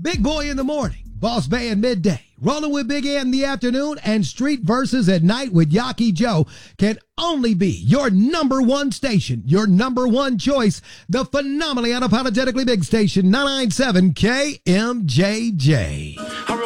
Big Boy in the morning, Boss Bay in midday, Rolling with Big Ant in the afternoon, and Street Verses at night with Yaki Joe can only be your number one station, your number one choice, the phenomenally unapologetically big station, 997 KMJJ.